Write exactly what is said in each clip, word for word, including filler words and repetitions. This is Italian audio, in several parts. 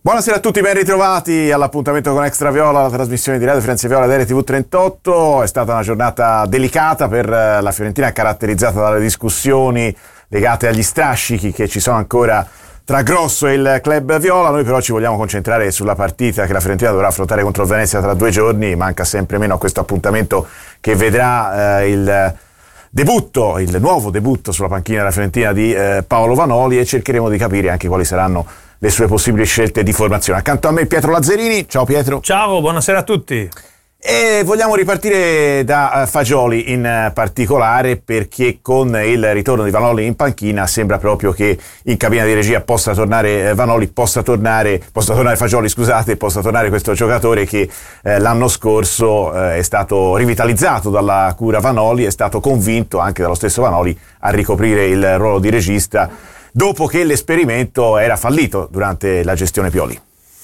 Buonasera a tutti, ben ritrovati all'appuntamento con Extra Viola, la trasmissione di Radio Firenze Viola ed R T V trentotto. È stata una giornata delicata per la Fiorentina, caratterizzata dalle discussioni legate agli strascichi che ci sono ancora tra Grosso e il club viola. Noi però ci vogliamo concentrare sulla partita che la Fiorentina dovrà affrontare contro il Venezia tra due giorni. Manca sempre meno a questo appuntamento che vedrà eh, il debutto, il nuovo debutto sulla panchina della Fiorentina di eh, Paolo Vanoli, e cercheremo di capire anche quali saranno le sue possibili scelte di formazione. Accanto a me Pietro Lazzarini. Ciao Pietro. Ciao, buonasera a tutti. E vogliamo ripartire da uh, Fagioli in uh, particolare, perché con il ritorno di Vanoli in panchina sembra proprio che in cabina di regia possa tornare uh, Vanoli, possa tornare, possa tornare Fagioli, scusate, possa tornare questo giocatore che uh, l'anno scorso uh, è stato rivitalizzato dalla cura Vanoli, è stato convinto anche dallo stesso Vanoli a ricoprire il ruolo di regista dopo che l'esperimento era fallito durante la gestione Pioli.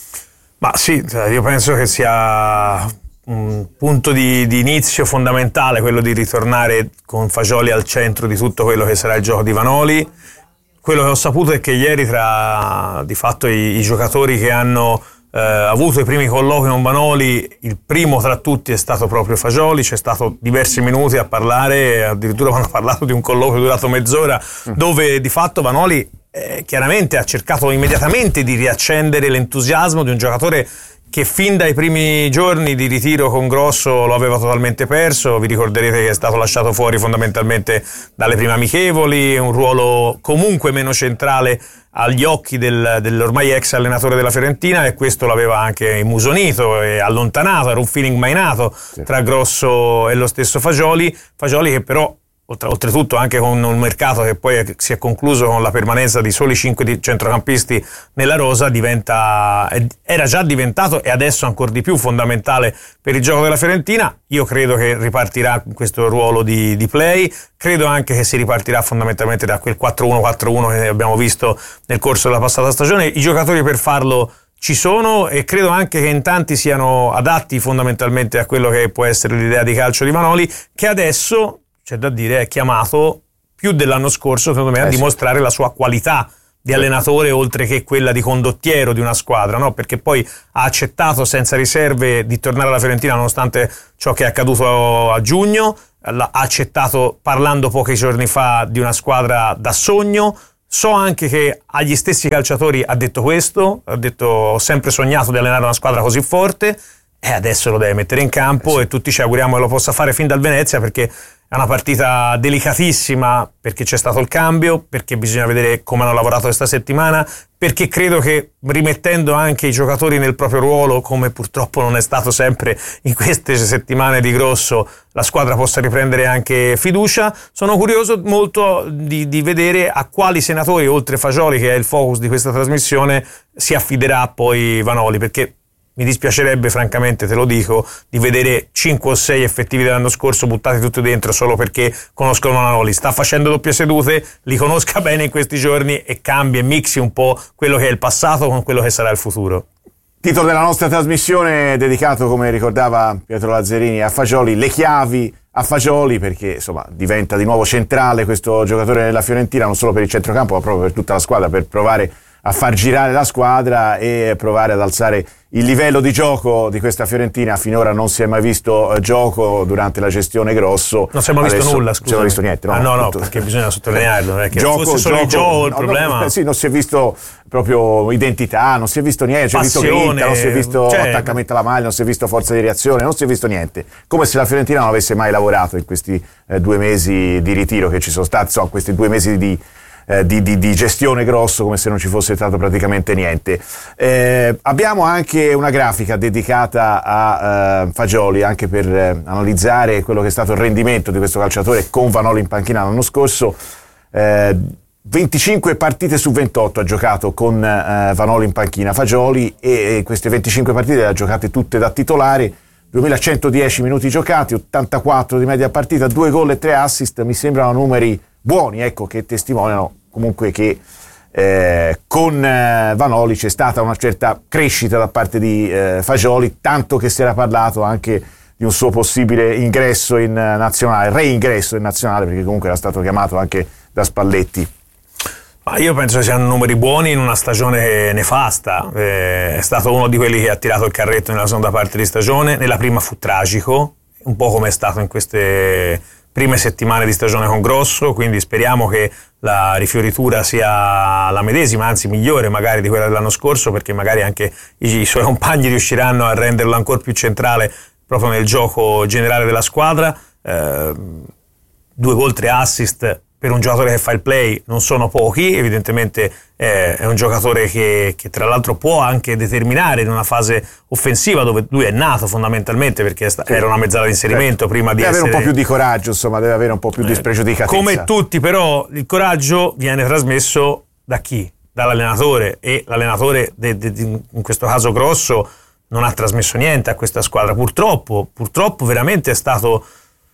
Ma sì, io penso che sia un punto di, di inizio fondamentale quello di ritornare con Fagioli al centro di tutto quello che sarà il gioco di Vanoli. Quello che ho saputo è che ieri tra di fatto i, i giocatori che hanno eh, avuto i primi colloqui con Vanoli, il primo tra tutti è stato proprio Fagioli. C'è stato diversi minuti a parlare, addirittura hanno parlato di un colloquio durato mezz'ora, mm. dove di fatto Vanoli eh, chiaramente ha cercato immediatamente di riaccendere l'entusiasmo di un giocatore che fin dai primi giorni di ritiro con Grosso lo aveva totalmente perso. Vi ricorderete che è stato lasciato fuori fondamentalmente dalle prime amichevoli, un ruolo comunque meno centrale agli occhi del, dell'ormai ex allenatore della Fiorentina, e questo l'aveva anche immusonito e allontanato. Era un feeling mai nato sì. tra Grosso e lo stesso Fagioli, Fagioli che però oltretutto anche con un mercato che poi si è concluso con la permanenza di soli cinque centrocampisti nella rosa, diventa era già diventato e adesso ancora di più fondamentale per il gioco della Fiorentina. Io credo che ripartirà in questo ruolo di, di play, credo anche che si ripartirà fondamentalmente da quel quattro uno quattro uno che abbiamo visto nel corso della passata stagione. I giocatori per farlo ci sono, e credo anche che in tanti siano adatti fondamentalmente a quello che può essere l'idea di calcio di Vanoli, che adesso, c'è da dire, è chiamato più dell'anno scorso, secondo me, a eh sì. dimostrare la sua qualità di allenatore oltre che quella di condottiero di una squadra, no? Perché poi ha accettato senza riserve di tornare alla Fiorentina nonostante ciò che è accaduto a giugno, ha accettato parlando pochi giorni fa di una squadra da sogno. So anche che agli stessi calciatori ha detto questo, ha detto: ho sempre sognato di allenare una squadra così forte, e adesso lo deve mettere in campo, eh sì. e tutti ci auguriamo che lo possa fare fin dal Venezia, perché è una partita delicatissima, perché c'è stato il cambio, perché bisogna vedere come hanno lavorato questa settimana, perché credo che rimettendo anche i giocatori nel proprio ruolo, come purtroppo non è stato sempre in queste settimane di Grosso, la squadra possa riprendere anche fiducia. Sono curioso molto di, di vedere a quali senatori, oltre Fagioli che è il focus di questa trasmissione, si affiderà poi Vanoli, perché mi dispiacerebbe francamente, te lo dico, di vedere cinque o sei effettivi dell'anno scorso buttati tutti dentro solo perché conoscono Vanoli. Sta facendo doppie sedute, li conosca bene in questi giorni e cambia e mixi un po' quello che è il passato con quello che sarà il futuro. Titolo della nostra trasmissione dedicato, come ricordava Pietro Lazzarini, a Fagioli, le chiavi a Fagioli, perché insomma diventa di nuovo centrale questo giocatore della Fiorentina, non solo per il centrocampo ma proprio per tutta la squadra, per provare a far girare la squadra e provare ad alzare il livello di gioco di questa Fiorentina. Finora non si è mai visto uh, gioco durante la gestione Grosso. Non si è mai visto Adesso, nulla, scusa. Non si è mai visto niente. No, ah, no, no, tutto. perché bisogna sottolinearlo. È che gioco, fosse solo gioco, il gioco il no, problema. No, sì, non si è visto proprio identità, non si è visto niente, non si è visto grinta, non si è visto cioè, attaccamento alla maglia, non si è visto forza di reazione, non si è visto niente. Come se la Fiorentina non avesse mai lavorato in questi eh, due mesi di ritiro che ci sono stati, so, questi due mesi di Eh, di, di, di gestione Grosso, come se non ci fosse stato praticamente niente. Eh, abbiamo anche una grafica dedicata a eh, Fagioli, anche per eh, analizzare quello che è stato il rendimento di questo calciatore con Vanoli in panchina l'anno scorso. Eh, venticinque partite su ventotto ha giocato con eh, Vanoli in panchina Fagioli, e, e queste venticinque partite le ha giocate tutte da titolare. duemilacentodieci minuti giocati, ottantaquattro di media partita, due gol e tre assist. Mi sembrano numeri buoni, ecco, che testimoniano comunque che eh, con eh, Vanoli c'è stata una certa crescita da parte di eh, Fagioli, tanto che si era parlato anche di un suo possibile ingresso in nazionale, reingresso in nazionale, perché comunque era stato chiamato anche da Spalletti. Ma io penso che siano numeri buoni in una stagione nefasta. Eh, è stato uno di quelli che ha tirato il carretto nella seconda parte di stagione. Nella prima fu tragico, un po' come è stato in queste prime settimane di stagione con Grosso, quindi speriamo che la rifioritura sia la medesima, anzi migliore magari di quella dell'anno scorso, perché magari anche i suoi compagni riusciranno a renderlo ancora più centrale proprio nel gioco generale della squadra. Eh, due gol, tre assist per un giocatore che fa il play non sono pochi, evidentemente eh, è un giocatore che, che tra l'altro può anche determinare in una fase offensiva dove lui è nato fondamentalmente, perché sta, sì. era una mezzala di inserimento, certo. prima di deve essere... avere un po' più di coraggio, insomma, deve avere un po' più di spregiudicatezza. Come tutti, però il coraggio viene trasmesso da chi? Dall'allenatore, e l'allenatore de, de, de, in questo caso Grosso non ha trasmesso niente a questa squadra, purtroppo purtroppo veramente è stato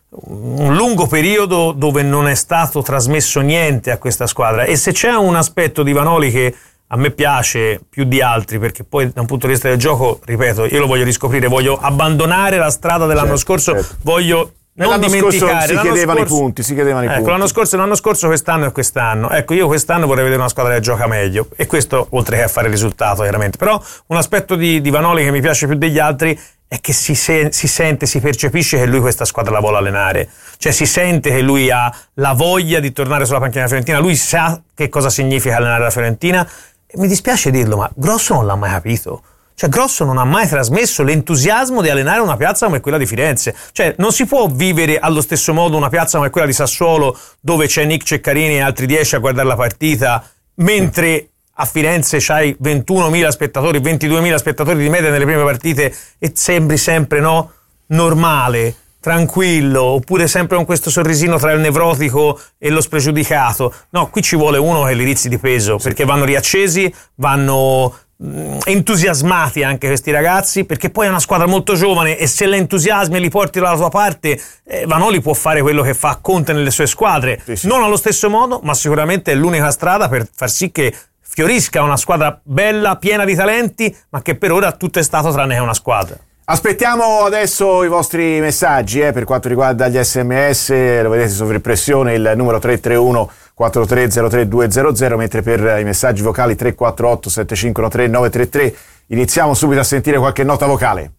un lungo periodo dove non è stato trasmesso niente a questa squadra. E se c'è un aspetto di Vanoli che a me piace più di altri, perché poi da un punto di vista del gioco, ripeto, io lo voglio riscoprire, voglio abbandonare la strada dell'anno certo, scorso, certo. voglio non l'anno dimenticare si chiedevano scorso, i punti, si chiedevano ecco, i punti. L'anno scorso, l'anno scorso, quest'anno e quest'anno. Ecco, io quest'anno vorrei vedere una squadra che gioca meglio, e questo oltre che a fare il risultato, chiaramente. Però un aspetto di, di Vanoli che mi piace più degli altri è che si, se, si sente, si percepisce che lui questa squadra la vuole allenare, cioè si sente che lui ha la voglia di tornare sulla panchina della Fiorentina, lui sa che cosa significa allenare la Fiorentina, e mi dispiace dirlo, ma Grosso non l'ha mai capito. Cioè Grosso non ha mai trasmesso l'entusiasmo di allenare una piazza come quella di Firenze. Cioè non si può vivere allo stesso modo una piazza come quella di Sassuolo, dove c'è Nick Ceccarini e altri dieci a guardare la partita, mentre a Firenze c'hai ventunomila spettatori, ventiduemila spettatori di media nelle prime partite, e sembri sempre no normale, tranquillo, oppure sempre con questo sorrisino tra il nevrotico e lo spregiudicato. No, qui ci vuole uno che li rizzi di peso, perché vanno riaccesi, vanno entusiasmati anche questi ragazzi, perché poi è una squadra molto giovane, e se l'entusiasmi e li porti dalla tua parte, eh, Vanoli può fare quello che fa Conte nelle sue squadre, sì, sì. non allo stesso modo, ma sicuramente è l'unica strada per far sì che fiorisca una squadra bella, piena di talenti, ma che per ora tutto è stato tranne che una squadra. Aspettiamo adesso i vostri messaggi eh, per quanto riguarda gli sms, lo vedete sovrimpressione, il numero tre tre uno quattro tre zero tre due zero zero, mentre per i messaggi vocali tre quattro otto sette cinque uno tre nove tre tre. Iniziamo subito a sentire qualche nota vocale.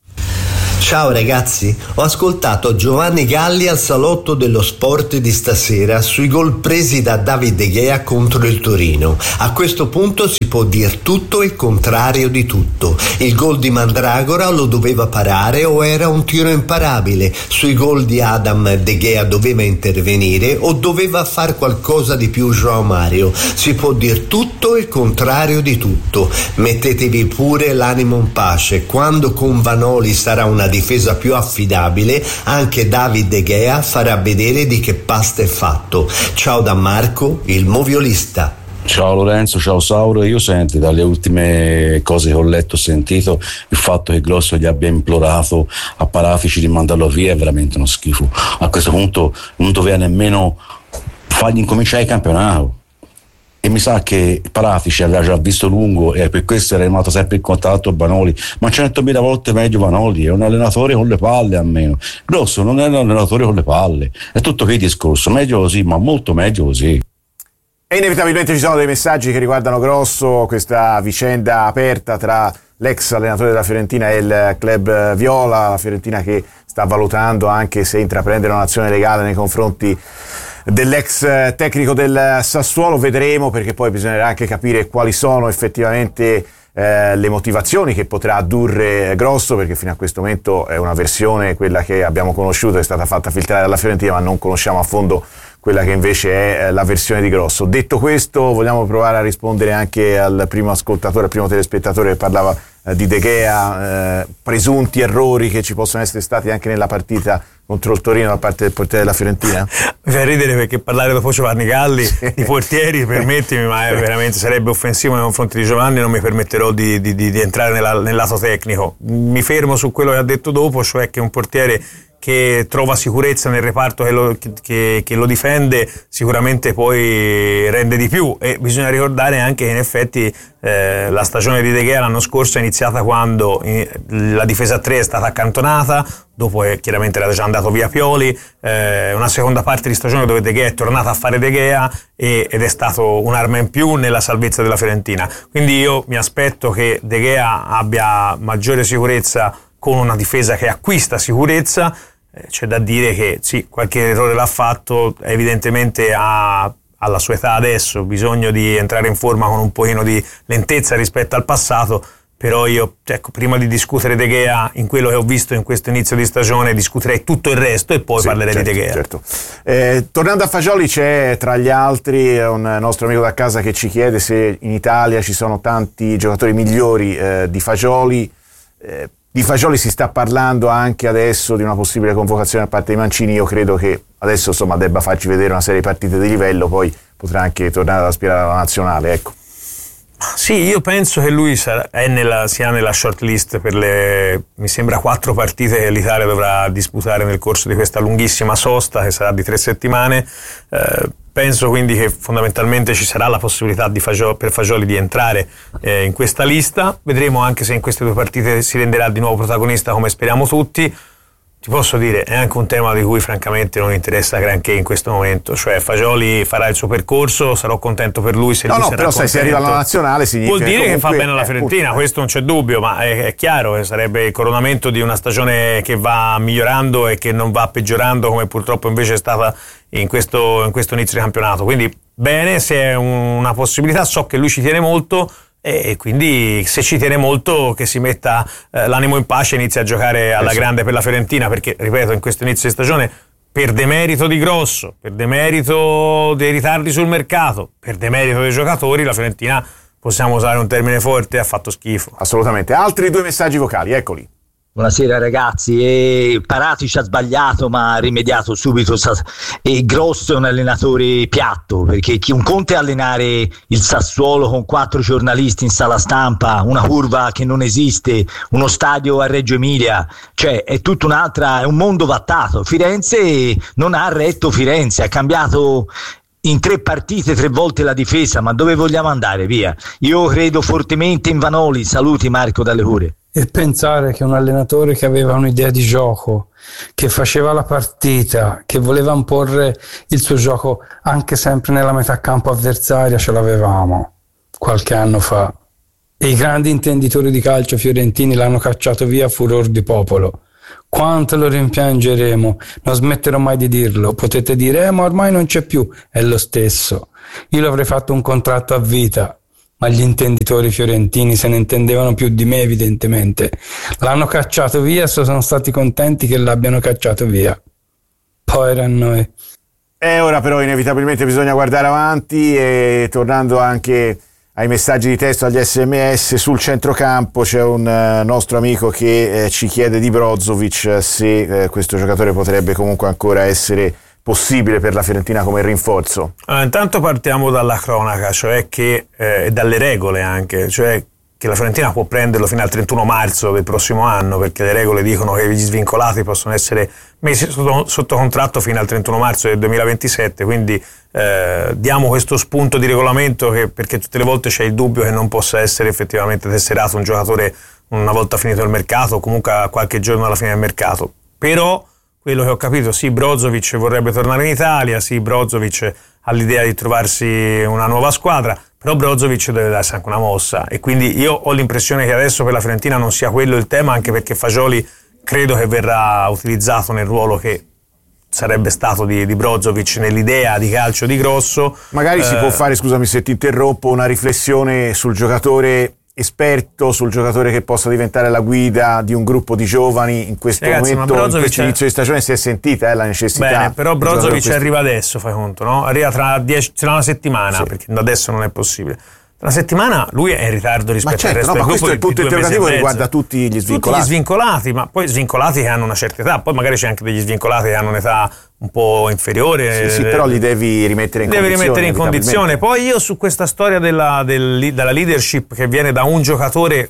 Ciao ragazzi, ho ascoltato Giovanni Galli al salotto dello sport di stasera sui gol presi da David De Gea contro il Torino. A questo punto si può dir tutto e il contrario di tutto. Il gol di Mandragora lo doveva parare o era un tiro imparabile? Sui gol di Adam De Gea doveva intervenire o doveva far qualcosa di più João Mario? Si può dir tutto e il contrario di tutto. Mettetevi pure l'animo in pace. Quando con Vanoli sarà una difesa più affidabile, anche David De Gea farà vedere di che pasta è fatto. Ciao da Marco, il moviolista. Ciao Lorenzo, ciao Sauro. Io senti, dalle ultime cose che ho letto e sentito, il fatto che Grosso gli abbia implorato a Parafici di mandarlo via è veramente uno schifo. A questo punto non doveva nemmeno fargli incominciare il campionato. E mi sa che Parafici aveva già visto lungo e per questo era rimasto sempre in contatto con Vanoli, ma centomila volte meglio Vanoli, è un allenatore con le palle almeno. Grosso non è un allenatore con le palle, è tutto qui il discorso, meglio così, ma molto meglio così. E inevitabilmente ci sono dei messaggi che riguardano Grosso, questa vicenda aperta tra l'ex allenatore della Fiorentina e il club viola, la Fiorentina che sta valutando anche se intraprendere un'azione legale nei confronti dell'ex tecnico del Sassuolo. Vedremo, perché poi bisognerà anche capire quali sono effettivamente eh, le motivazioni che potrà addurre Grosso, perché fino a questo momento è una versione, quella che abbiamo conosciuto, è stata fatta filtrare dalla Fiorentina, ma non conosciamo a fondo quella che invece è la versione di Grosso. Detto questo, vogliamo provare a rispondere anche al primo ascoltatore, al primo telespettatore che parlava eh, di De Gea, eh, presunti errori che ci possono essere stati anche nella partita contro il Torino da parte del portiere della Fiorentina. Mi fa ridere perché parlare dopo Giovanni Galli sì. di portieri, permettimi, ma è veramente sarebbe offensivo nei confronti di Giovanni, non mi permetterò di, di, di entrare nella, nel lato tecnico. Mi fermo su quello che ha detto dopo, cioè che un portiere che trova sicurezza nel reparto che lo, che, che lo difende, sicuramente poi rende di più. E bisogna ricordare anche che in effetti eh, la stagione di De Gea l'anno scorso è iniziata quando in, la difesa a tre è stata accantonata, dopo che chiaramente era già andato via Pioli, eh, una seconda parte di stagione dove De Gea è tornato a fare De Gea e, ed è stato un'arma in più nella salvezza della Fiorentina. Quindi io mi aspetto che De Gea abbia maggiore sicurezza con una difesa che acquista sicurezza. C'è da dire che sì, qualche errore l'ha fatto, evidentemente ha, alla sua età adesso bisogno di entrare in forma con un pochino di lentezza rispetto al passato, però io, ecco, prima di discutere De Gea in quello che ho visto in questo inizio di stagione, discuterei tutto il resto e poi sì, parlerei certo, di De Gea. Certo. Eh, tornando a Fagioli, c'è tra gli altri un nostro amico da casa che ci chiede se in Italia ci sono tanti giocatori migliori eh, di Fagioli. Eh, Di Fagioli si sta parlando anche adesso di una possibile convocazione da parte di Mancini. Io credo che adesso insomma debba farci vedere una serie di partite di livello, poi potrà anche tornare ad aspirare alla nazionale, ecco. Sì, io penso che lui sarà, è nella, sia nella shortlist per le, mi sembra, quattro partite che l'Italia dovrà disputare nel corso di questa lunghissima sosta che sarà di tre settimane. Eh, penso quindi che fondamentalmente ci sarà la possibilità di Fagioli, per Fagioli di entrare eh, in questa lista. Vedremo anche se in queste due partite si renderà di nuovo protagonista come speriamo tutti. Ti posso dire, è anche un tema di cui francamente non interessa granché in questo momento, cioè Fagioli farà il suo percorso, sarò contento per lui se no, lui no, sarà però contento. Se si arriva alla nazionale significa vuol dire che, comunque, che fa bene alla eh, Fiorentina, eh. questo non c'è dubbio, ma è, è chiaro che sarebbe il coronamento di una stagione che va migliorando e che non va peggiorando come purtroppo invece è stata in questo, in questo inizio di campionato. Quindi bene, se è una possibilità, so che lui ci tiene molto, e quindi se ci tiene molto che si metta eh, l'animo in pace e inizi a giocare alla grande per la Fiorentina, perché ripeto, in questo inizio di stagione, per demerito di Grosso, per demerito dei ritardi sul mercato, per demerito dei giocatori, la Fiorentina, possiamo usare un termine forte, ha fatto schifo. Assolutamente. Altri due messaggi vocali, eccoli. Buonasera ragazzi, e Paratici ha sbagliato ma ha rimediato subito, e Grosso è un allenatore piatto, perché chi un conto è allenare il Sassuolo con quattro giornalisti in sala stampa, una curva che non esiste, uno stadio a Reggio Emilia, cioè è tutta un'altra, è un mondo vattato. Firenze non ha retto Firenze, ha cambiato in tre partite tre volte la difesa, ma dove vogliamo andare? Via. Io credo fortemente in Vanoli. Saluti Marco dalle Cure. E pensare che un allenatore che aveva un'idea di gioco, che faceva la partita, che voleva imporre il suo gioco anche sempre nella metà campo avversaria, ce l'avevamo qualche anno fa. E i grandi intenditori di calcio fiorentini l'hanno cacciato via a furor di popolo. Quanto lo rimpiangeremo, non smetterò mai di dirlo. Potete dire, eh, ma ormai non c'è più, è lo stesso. Io l'avrei fatto un contratto a vita, ma gli intenditori fiorentini se ne intendevano più di me evidentemente. L'hanno cacciato via e sono stati contenti che l'abbiano cacciato via. Poi era a noi. E ora però inevitabilmente bisogna guardare avanti, e tornando anche ai messaggi di testo, agli sms, sul centrocampo c'è un uh, nostro amico che eh, ci chiede di Brozovic se eh, questo giocatore potrebbe comunque ancora essere possibile per la Fiorentina come rinforzo. Allora, intanto partiamo dalla cronaca, cioè che eh, dalle regole anche, cioè che la Fiorentina può prenderlo fino al trentuno marzo del prossimo anno, perché le regole dicono che gli svincolati possono essere messi sotto, sotto contratto fino al trentuno marzo del duemilaventisette, quindi eh, diamo questo spunto di regolamento, che, perché tutte le volte c'è il dubbio che non possa essere effettivamente tesserato un giocatore una volta finito il mercato o comunque a qualche giorno alla fine del mercato. Però quello che ho capito, sì, Brozovic vorrebbe tornare in Italia, sì, Brozovic ha l'idea di trovarsi una nuova squadra, però Brozovic deve darsi anche una mossa, e quindi io ho l'impressione che adesso per la Fiorentina non sia quello il tema, anche perché Fagioli credo che verrà utilizzato nel ruolo che sarebbe stato di, di Brozovic nell'idea di calcio di Grosso. Magari eh, si può fare, scusami se ti interrompo, una riflessione sul giocatore esperto, sul giocatore che possa diventare la guida di un gruppo di giovani in questo Ragazzi, momento, in questo è... inizio di stagione si è sentita eh, la necessità. Bene, però Brozovic questo... arriva adesso, fai conto, no? Arriva tra, dieci, tra una settimana, sì, perché adesso non è possibile. Tra una settimana lui è in ritardo rispetto certo, al resto no, del ma gruppo. Questo è il punto interrogativo che riguarda tutti gli svincolati. Tutti gli svincolati, ma poi svincolati che hanno una certa età, poi magari c'è anche degli svincolati che hanno un'età un po' inferiore. Sì, sì, però li devi rimettere in devi condizione. rimettere in condizione. Poi io su questa storia della, del, della leadership che viene da un giocatore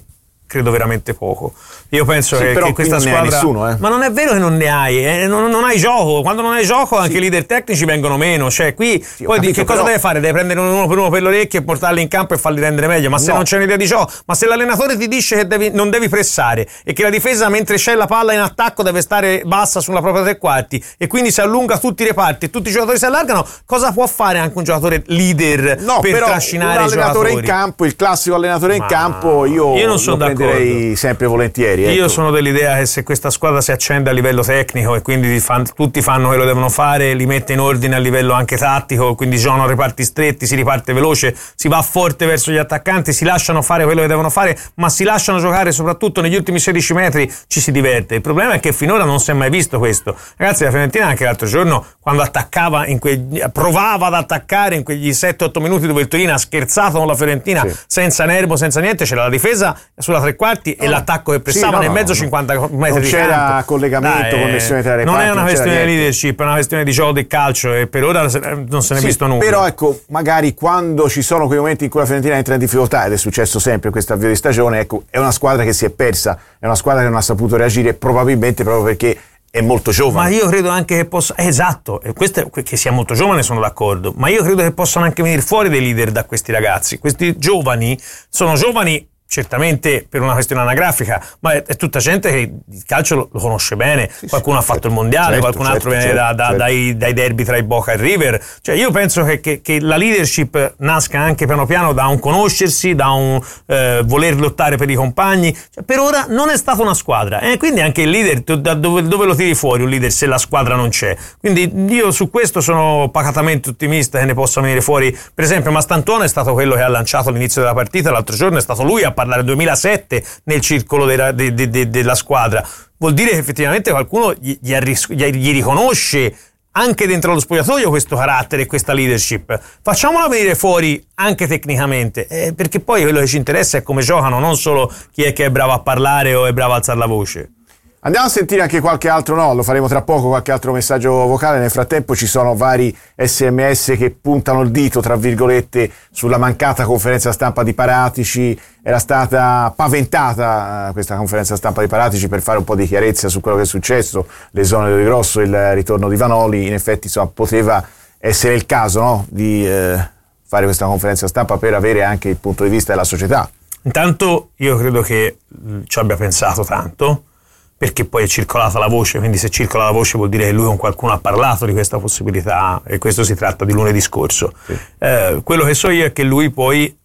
credo veramente poco. Io penso sì, che, però che questa non squadra. Nessuno, eh. Ma non è vero che non ne hai, eh? non, non hai gioco. Quando non hai gioco, anche sì. i leader tecnici vengono meno. Cioè, qui sì, poi capito, che cosa però... deve fare? Deve prendere uno per uno per le orecchie e portarli in campo e farli rendere meglio. Ma se no. non c'è un'idea di gioco, ma se l'allenatore ti dice che devi, non devi pressare e che la difesa, mentre c'è la palla in attacco, deve stare bassa sulla propria tre quarti e quindi si allunga tutti i reparti e tutti i giocatori si allargano, cosa può fare anche un giocatore leader no, per però trascinare un i allenatore giocatori? in campo, il classico allenatore ma in campo, io, io non sono lo prenderei sempre volentieri. Io ecco. sono dell'idea che se questa squadra si accende a livello tecnico e quindi fan, tutti fanno quello che devono fare, li mette in ordine a livello anche tattico, quindi giocano reparti stretti, si riparte veloce, si va forte verso gli attaccanti, si lasciano fare quello che devono fare, ma si lasciano giocare soprattutto negli ultimi sedici metri, ci si diverte. Il problema è che finora non si è mai visto questo. Ragazzi, la Fiorentina anche l'altro giorno, quando attaccava in que... provava ad attaccare in quegli sette otto minuti dove il Torino ha scherzato con la Fiorentina, sì. senza nervo, senza niente, c'era la difesa sulla tre quarti no. e l'attacco che pressava sì, no, nel mezzo no, cinquanta metri non di c'era campo. collegamento, Dai, connessione tra i reparti, non è una non questione di niente. leadership, è una questione di gioco del calcio e per ora non se ne è sì, visto nulla. Però ecco, magari quando ci sono quei momenti in cui la Fiorentina entra in difficoltà, ed è successo sempre in questo avvio di stagione, ecco, è una squadra che si è persa, è una squadra che non ha saputo reagire, probabilmente proprio perché è molto giovane. Ma io credo anche che possa, esatto, e questo è, che sia molto giovane sono d'accordo, ma io credo che possano anche venire fuori dei leader da questi ragazzi. Questi giovani sono giovani certamente per una questione anagrafica, ma è, è tutta gente che il calcio lo, lo conosce bene, sì, qualcuno sì, ha fatto certo, il mondiale, certo, qualcun altro certo, viene certo, da, da, certo. Dai, dai derby tra i Boca e River, cioè io penso che, che, che la leadership nasca anche piano piano da un conoscersi, da un eh, voler lottare per i compagni, cioè, per ora non è stata una squadra e eh, quindi anche il leader, da dove, dove lo tiri fuori un leader se la squadra non c'è, quindi io su questo sono pacatamente ottimista che ne possa venire fuori, per esempio Mastantuono è stato quello che ha lanciato l'inizio della partita, l'altro giorno è stato lui a parlare del duemilasette nel circolo de, de, de, de, della squadra, vuol dire che effettivamente qualcuno gli, gli, arris- gli, gli riconosce anche dentro lo spogliatoio questo carattere e questa leadership, facciamola venire fuori anche tecnicamente, eh, perché poi quello che ci interessa è come giocano, non solo chi è che è bravo a parlare o è bravo a alzare la voce. Andiamo a sentire anche qualche altro, no, lo faremo tra poco, qualche altro messaggio vocale. Nel frattempo ci sono vari sms che puntano il dito, tra virgolette, sulla mancata conferenza stampa di Paratici. Era stata paventata questa conferenza stampa di Paratici per fare un po' di chiarezza su quello che è successo, l'esonero di Grosso, il ritorno di Vanoli. In effetti, insomma, poteva essere il caso, no, di eh, fare questa conferenza stampa per avere anche il punto di vista della società. Intanto io credo che ci abbia pensato tanto, perché poi è circolata la voce, quindi se circola la voce vuol dire che lui con qualcuno ha parlato di questa possibilità, e questo si tratta di lunedì scorso. Sì. Eh, quello che so io è che lui poi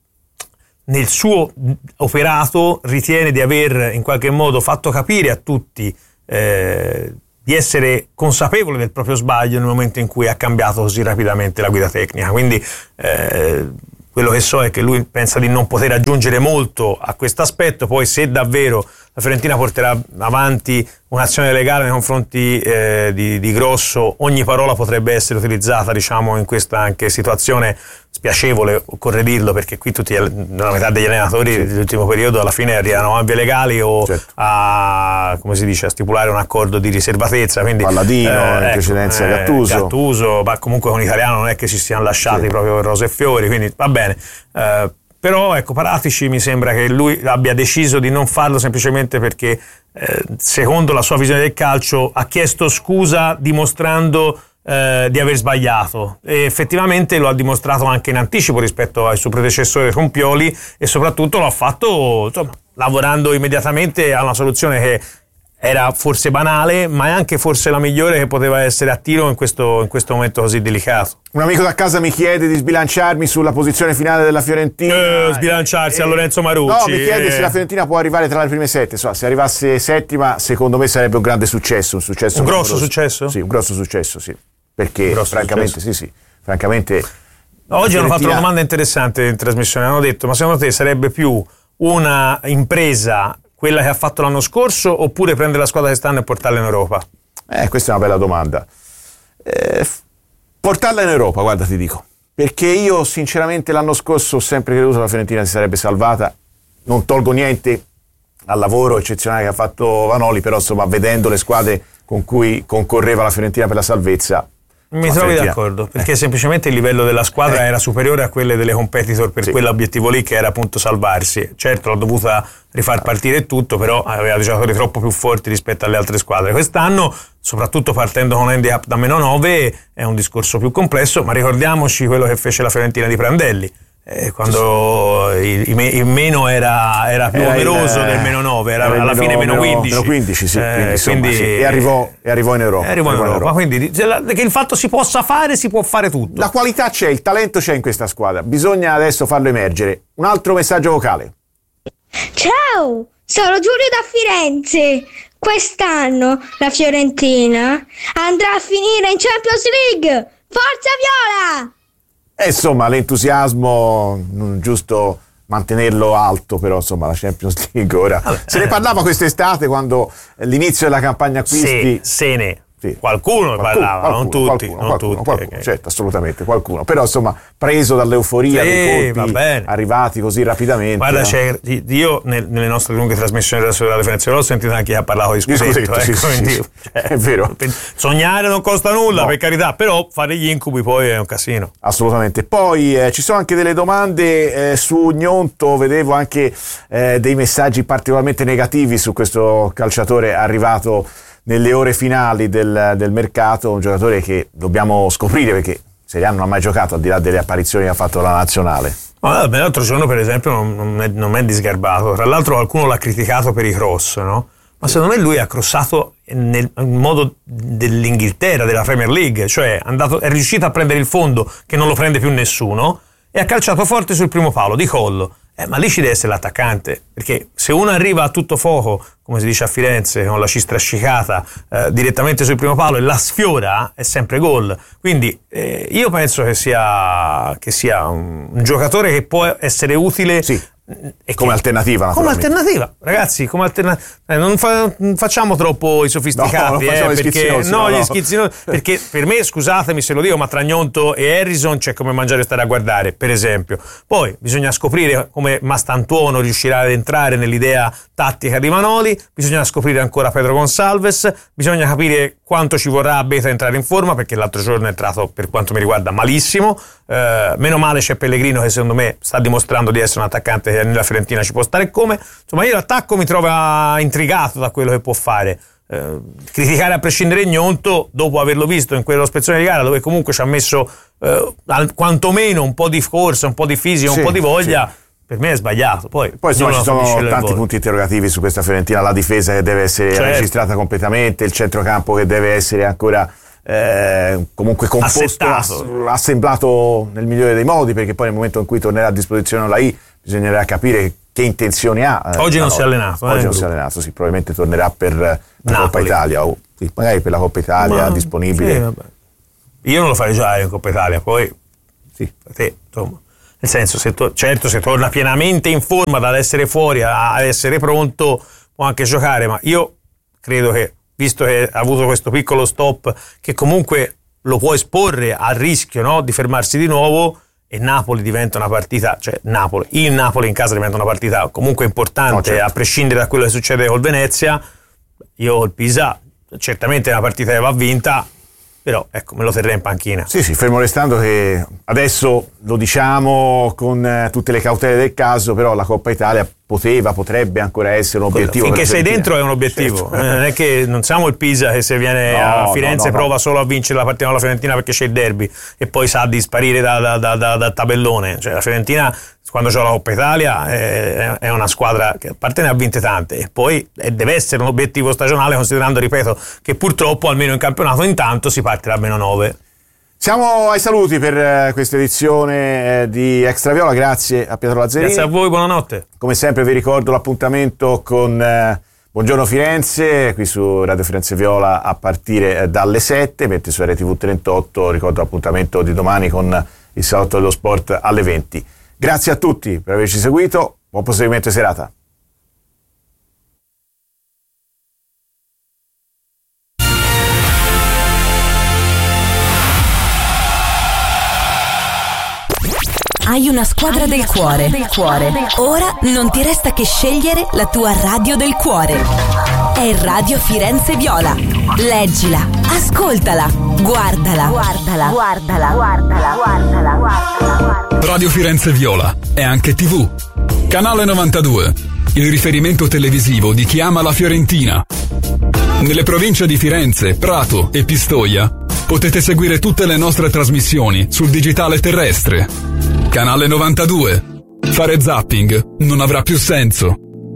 nel suo operato ritiene di aver in qualche modo fatto capire a tutti eh, di essere consapevole del proprio sbaglio nel momento in cui ha cambiato così rapidamente la guida tecnica, quindi eh, quello che so è che lui pensa di non poter aggiungere molto a questo aspetto, poi se davvero la Fiorentina porterà avanti un'azione legale nei confronti eh, di, di Grosso, ogni parola potrebbe essere utilizzata, diciamo, in questa anche situazione spiacevole, occorre dirlo, perché qui tutti la metà degli allenatori sì. dell'ultimo periodo alla fine arrivano a vie legali o certo. a, come si dice, a stipulare un accordo di riservatezza, quindi Palladino, eh, in ecco, precedenza eh, Gattuso. Gattuso, ma comunque con l'italiano non è che ci siano lasciati sì. proprio rose e fiori, quindi va bene. Eh, però ecco, Paratici mi sembra che lui abbia deciso di non farlo semplicemente perché eh, secondo la sua visione del calcio ha chiesto scusa dimostrando eh, di aver sbagliato, e effettivamente lo ha dimostrato anche in anticipo rispetto al suo predecessore Compioli, e soprattutto lo ha fatto, insomma, lavorando immediatamente a una soluzione che era forse banale, ma è anche forse la migliore che poteva essere a tiro in questo, in questo momento così delicato. Un amico da casa mi chiede di sbilanciarmi sulla posizione finale della Fiorentina. Eh, sbilanciarsi eh, a Lorenzo Marucci. No, mi chiede eh. se la Fiorentina può arrivare tra le prime sette. So, se arrivasse settima, secondo me sarebbe un grande successo. Un, successo un grosso amoroso. successo? Sì, un grosso successo, sì. Perché francamente, successo. sì, sì. Francamente. Oggi Fiorentina... hanno fatto una domanda interessante in trasmissione. Hanno detto: ma secondo te sarebbe più una impresa quella che ha fatto l'anno scorso, oppure prendere la squadra che stanno e portarla in Europa? Eh, questa è una bella domanda. Eh, portarla in Europa, guarda, ti dico. Perché io sinceramente l'anno scorso ho sempre creduto che la Fiorentina si sarebbe salvata. Non tolgo niente al lavoro eccezionale che ha fatto Vanoli, però insomma, vedendo le squadre con cui concorreva la Fiorentina per la salvezza, Mi trovi d'accordo, perché semplicemente il livello della squadra eh. era superiore a quelle delle competitor per sì. quell'obiettivo lì, che era appunto salvarsi. Certo, l'ho dovuta rifar partire e tutto, però aveva giocatori troppo più forti rispetto alle altre squadre. Quest'anno, soprattutto partendo con handicap da meno nove, è un discorso più complesso, ma ricordiamoci quello che fece la Fiorentina di Prandelli. Eh, quando il, il meno era, era più era numeroso il, del meno nove, era, era alla meno, fine meno quindici, meno quindici sì, eh, quindi, insomma, quindi, sì. E, arrivò, e arrivò in Europa, arrivò in Europa, Europa. Quindi che il fatto si possa fare, si può fare tutto. La qualità c'è, il talento c'è in questa squadra, bisogna adesso farlo emergere. Un altro messaggio vocale. Ciao, sono Giulio da Firenze. Quest'anno la Fiorentina andrà a finire in Champions League. Forza Viola! E insomma l'entusiasmo, giusto mantenerlo alto, però insomma la Champions League ora allora, se ne parlava quest'estate, quando l'inizio della campagna acquisti sì, se ne sì. qualcuno, qualcuno parlava qualcuno, non tutti, qualcuno, non qualcuno, tutti qualcuno, okay. certo, assolutamente qualcuno, però insomma preso dall'euforia sì, dei colpi arrivati così rapidamente. Guarda, no? c'è, io nel, nelle nostre lunghe trasmissioni della Società Firenze ho sentito anche chi ha parlato di scudetto, di scudetto ecco, sì, quindi, sì, cioè, è vero, sognare non costa nulla, no. per carità, però fare gli incubi poi è un casino. Assolutamente. Poi eh, ci sono anche delle domande eh, su Gnonto, vedevo anche eh, dei messaggi particolarmente negativi su questo calciatore arrivato nelle ore finali del, del mercato, un giocatore che dobbiamo scoprire, perché Serie A non ha mai giocato, al di là delle apparizioni che ha fatto la nazionale. Ma l'altro giorno per esempio non, non, è, non è disgarbato, tra l'altro qualcuno l'ha criticato per i cross, no? Ma secondo me lui ha crossato nel modo dell'Inghilterra, della Premier League, cioè è, andato, è riuscito a prendere il fondo che non lo prende più nessuno e ha calciato forte sul primo palo di collo. Eh, ma lì ci deve essere l'attaccante, perché se uno arriva a tutto fuoco, come si dice a Firenze, con la C strascicata eh, direttamente sul primo palo e la sfiora, è sempre gol. Quindi eh, io penso che sia, che sia un, un giocatore che può essere utile. Sì. E come che, alternativa come alternativa ragazzi come alternativa eh, non, fa, non facciamo troppo i sofisticati, no, eh, gli perché schizzinosi, no, no, gli no. schizzinosi, perché per me, scusatemi se lo dico, ma tra Gnonto e Harrison c'è come mangiare e stare a guardare, per esempio. Poi bisogna scoprire come Mastantuono riuscirà ad entrare nell'idea tattica di Manoli, bisogna scoprire ancora Pedro Gonçalves, bisogna capire quanto ci vorrà a Beta entrare in forma, perché l'altro giorno è entrato, per quanto mi riguarda, malissimo. Eh, meno male c'è Pellegrino, che secondo me sta dimostrando di essere un attaccante che nella Fiorentina ci può stare come. Insomma, io l'attacco mi trova intrigato da quello che può fare. Eh, criticare a prescindere Gnonto dopo averlo visto in quella spezzone di gara, dove comunque ci ha messo eh, quantomeno un po' di corsa, un po' di fisico, sì, un po' di voglia, sì. Per me è sbagliato. Poi, Poi insomma, ci sono tanti punti interrogativi su questa Fiorentina, la difesa che deve essere certo. registrata completamente, il centrocampo che deve essere ancora eh, comunque composto, ass- assemblato nel migliore dei modi, perché poi nel momento in cui tornerà a disposizione la I bisognerà capire che intenzioni ha. Eh, oggi non no, si è allenato. Oggi eh, non si è allenato, sì, probabilmente tornerà per la Coppa Italia o sì, magari per la Coppa Italia. Ma, disponibile. Sì, vabbè. Io non lo farei già in Coppa Italia, poi sì, te, insomma. Nel senso, se to- certo, se torna pienamente in forma dal essere fuori ad essere pronto, può anche giocare, ma io credo che, visto che ha avuto questo piccolo stop, che comunque lo può esporre al rischio, no, di fermarsi di nuovo, e Napoli diventa una partita, cioè Napoli, il Napoli in casa diventa una partita comunque importante, no, certo. a prescindere da quello che succede col Venezia. Io il Pisa, certamente è una partita che va vinta, però ecco, me lo terrei in panchina. Sì, sì, fermo restando che adesso lo diciamo con eh, tutte le cautele del caso, però la Coppa Italia poteva, potrebbe ancora essere un obiettivo. Finché sei dentro è un obiettivo, certo. Non è che non siamo il Pisa che se viene no, a Firenze no, no, prova no. solo a vincere la partita con la Fiorentina perché c'è il derby e poi sa di sparire da, da, da, da, da tabellone. Cioè la Fiorentina, quando gioca la Coppa Italia, è, è una squadra che a parte ne ha vinte tante e poi deve essere un obiettivo stagionale, considerando, ripeto, che purtroppo almeno in campionato intanto si parte da meno nove. Siamo ai saluti per questa edizione di Extra Viola, grazie a Pietro Lazzarini. Grazie a voi, buonanotte. Come sempre vi ricordo l'appuntamento con eh, Buongiorno Firenze, qui su Radio Firenze Viola a partire eh, dalle sette, mentre su R T V trentotto ricordo l'appuntamento di domani con il Salotto dello Sport alle venti. Grazie a tutti per averci seguito, buon proseguimento di serata. Hai una squadra del cuore. del cuore. Ora non ti resta che scegliere la tua radio del cuore. è Radio Firenze Viola. Leggila, ascoltala, guardala, guardala, guardala, guardala, guardala, guardala. Radio Firenze Viola è anche tivù. Canale novantadue, il riferimento televisivo di chi ama la Fiorentina. Nelle province di Firenze, Prato e Pistoia potete seguire tutte le nostre trasmissioni sul digitale terrestre. Canale novantadue. Fare zapping non avrà più senso.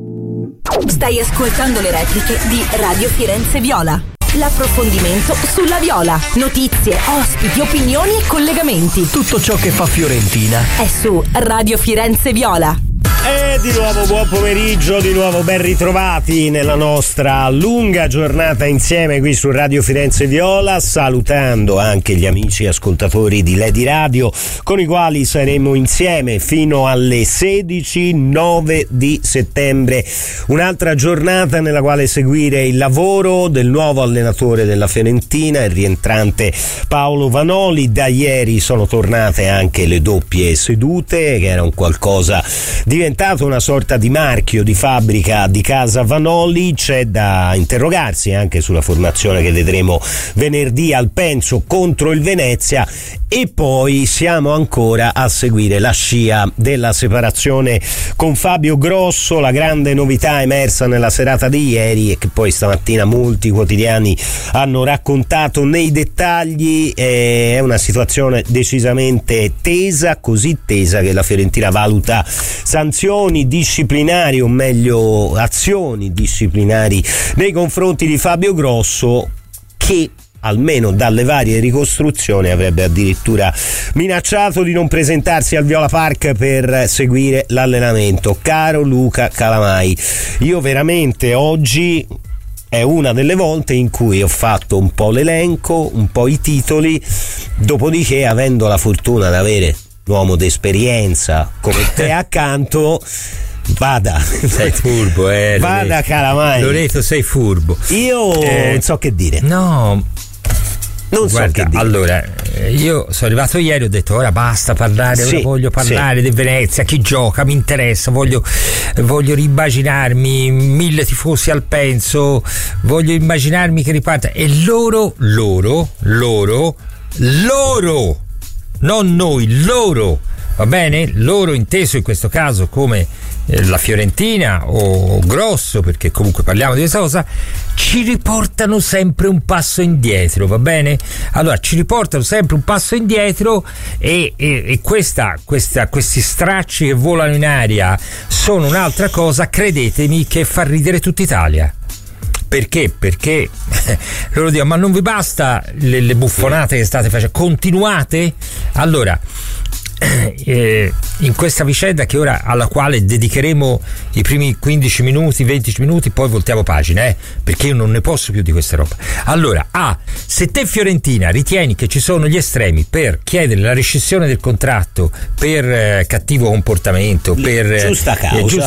Stai ascoltando le repliche di Radio Firenze Viola. L'approfondimento sulla Viola. Notizie, ospiti, opinioni e collegamenti. Tutto ciò che fa Fiorentina è su Radio Firenze Viola. E di nuovo buon pomeriggio, di nuovo ben ritrovati nella nostra lunga giornata insieme qui su Radio Firenze Viola, salutando anche gli amici ascoltatori di Lady Radio con i quali saremo insieme fino alle sedici, nove di settembre. Un'altra giornata nella quale seguire il lavoro del nuovo allenatore della Fiorentina, il rientrante Paolo Vanoli. Da ieri sono tornate anche le doppie sedute, che era un qualcosa diventato una sorta di marchio di fabbrica di casa Vanoli. C'è da interrogarsi anche sulla formazione che vedremo venerdì al Penso contro il Venezia, e poi siamo ancora a seguire la scia della separazione con Fabio Grosso, la grande novità emersa nella serata di ieri e che poi stamattina molti quotidiani hanno raccontato nei dettagli. È una situazione decisamente tesa, così tesa che la Fiorentina valuta sanzioni disciplinari, o meglio azioni disciplinari nei confronti di Fabio Grosso, che almeno dalle varie ricostruzioni avrebbe addirittura minacciato di non presentarsi al Viola Park per seguire l'allenamento. Caro Luca Calamai, io veramente oggi è una delle volte in cui ho fatto un po' l'elenco, un po' i titoli, dopodiché, avendo la fortuna di avere un uomo d'esperienza come te accanto, vada, sei furbo, eh, vada Loreto. Calamai. Loreto, sei furbo. Io eh, non so che dire. No, non guarda, so che dire. Allora, io sono arrivato ieri, ho detto ora basta parlare, sì, ora voglio parlare sì. di Venezia, chi gioca, mi interessa, voglio, voglio rimmaginarmi mille tifosi al Penso, voglio immaginarmi che riparte, e loro, loro, loro, loro, non noi, loro, va bene? Loro inteso in questo caso come eh, la Fiorentina o Grosso, perché comunque parliamo di questa cosa, ci riportano sempre un passo indietro, va bene? Allora ci riportano sempre un passo indietro e, e, e questa, questa, questi stracci che volano in aria sono un'altra cosa, credetemi, che fa ridere tutta Italia. Perché? Perché loro dicono: ma non vi basta le, le buffonate che state facendo? Continuate? Allora, eh, in questa vicenda che ora alla quale dedicheremo i primi quindici minuti, venti minuti, poi voltiamo pagina, eh, perché io non ne posso più di questa roba. Allora, ah, se te Fiorentina ritieni che ci sono gli estremi per chiedere la rescissione del contratto per eh, cattivo comportamento, per giusta causa, eh, giusta